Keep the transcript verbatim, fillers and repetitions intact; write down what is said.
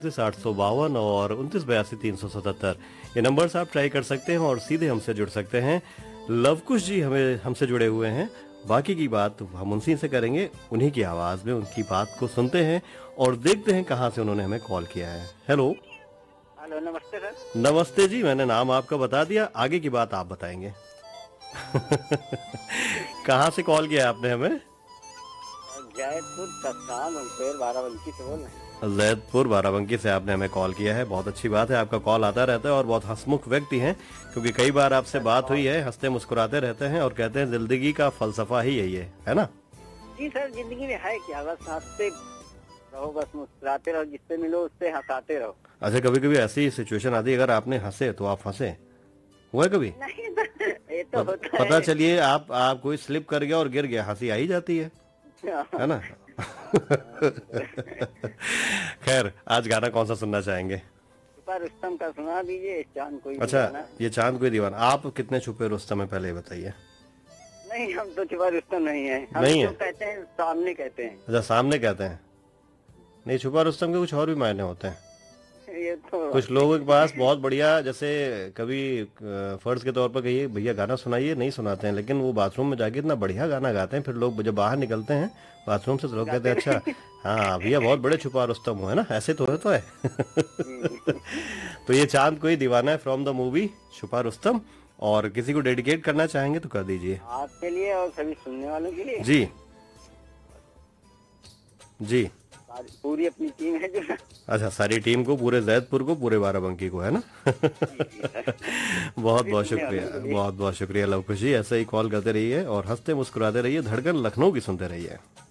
आठ सौ बावन और उनतीस बयासी तीन सौ सतहत्तर ये नंबर्स आप ट्राई कर सकते हैं और सीधे हमसे जुड़ सकते हैं। लवकुश जी हमें हमसे जुड़े हुए हैं। बाकी की बात हम उनसी से करेंगे, उन्हीं की आवाज में उनकी बात को सुनते हैं और देखते हैं कहाँ से उन्होंने हमें कॉल किया है। हेलो हेलो, नमस्ते सर। नमस्ते जी, मैंने नाम आपका बता दिया, आगे की बात आप बताएंगे। कहाँ से कॉल किया आपने हमें? जयपुर कस्तान उनपेर बाराबंकी से बोल रहे हैं। जैदपुर बाराबंकी से आपने हमें कॉल किया है। बहुत अच्छी बात है, आपका कॉल आता रहता है और बहुत हंसमुख व्यक्ति हैं, क्योंकि कई बार आपसे बात हुई है, हंसते मुस्कुराते रहते हैं और कहते हैं जिंदगी का फलसफा ही यही है, है ना? जी सर, जिंदगी में है क्या, बस हंसते रहो, बस मुस्कुराते रहो, जिससे मिलो उससे हंसाते रहो। अच्छा, कभी कभी ऐसी सिचुएशन आती है अगर आपने हंसे तो आप फंसे, हुआ है कभी? नहीं सर, ये तो होता पता है। चलिए आप आप कोई स्लिप कर गया और गिर गया, हंसी आ ही जाती है, है ना? खैर, आज गाना कौन सा सुनना चाहेंगे? छुपा रुस्तम का सुना दीजिए, चांद कोई अच्छा, दीवाना। ये चांद कोई दीवाना। आप कितने छुपे रुस्तम है पहले ये बताइए। नहीं, हम तो छुपा रुस्तम नहीं है, हम नहीं तो है? कहते हैं सामने कहते हैं। अच्छा, सामने कहते हैं। नहीं, छुपा रुस्तम के कुछ और भी मायने होते हैं। ये तो कुछ लोगों के पास बहुत बढ़िया, जैसे कभी अ, फर्ज के तौर पर कहिए भैया गाना सुनाइए, नहीं सुनाते हैं, लेकिन वो बाथरूम में जाके इतना बढ़िया गाना गाते हैं, फिर लोग जब बाहर निकलते हैं बाथरूम से तो लोग कहते हैं अच्छा हाँ भैया बहुत बड़े छुपा रुस्तम हो, है ना? ऐसे तो है तो है। तो ये चांद कोई दीवाना है फ्रॉम द मूवी छुपा रुस्तम, और किसी को डेडिकेट करना चाहेंगे तो कर दीजिए। आपके लिए और सभी सुनने वालों के लिए। जी जी। सारी- पूरी अपनी टीम है जो। अच्छा, सारी टीम को, पूरे जैदपुर को, पूरे बाराबंकी को, है ना? बहुत बहुत शुक्रिया, बहुत बहुत शुक्रिया लवकुश जी। ऐसे ही कॉल करते रहिए और हंसते मुस्कुराते रहिए। धड़कन लखनऊ की सुनते रहिए।